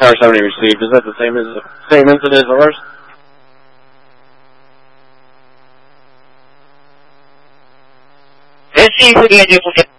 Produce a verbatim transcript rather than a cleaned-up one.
Star seventy received. Is that the same as same incident as ours? Let's see if we can do